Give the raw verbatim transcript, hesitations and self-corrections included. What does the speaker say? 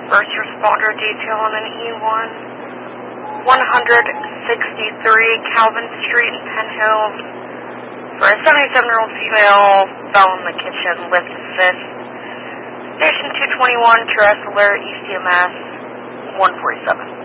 First responder detail on an E one. one sixty-three Calvin Street in Penn Hills. For a seventy-seven-year-old female, fell in the kitchen, lift assist. Station two twenty-one, Terrace Alert, E C M S one forty-seven.